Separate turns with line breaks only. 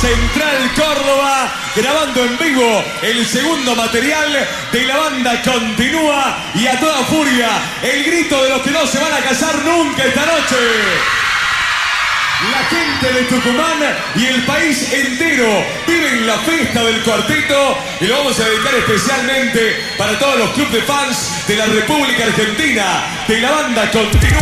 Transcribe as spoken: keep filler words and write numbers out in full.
Central Córdoba, grabando en vivo el segundo material de la banda Continúa, y a toda furia, el grito de los que no se van a casar nunca esta noche. La gente de Tucumán y el país entero viven la fiesta del cuarteto, y lo vamos a dedicar especialmente para todos los clubes de fans de la República Argentina, de la banda Continúa.